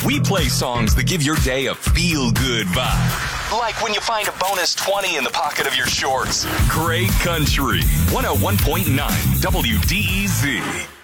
We play songs that give your day a feel-good vibe. Like when you find a bonus 20 in the pocket of your shorts. Great Country, 101.9 WDEZ.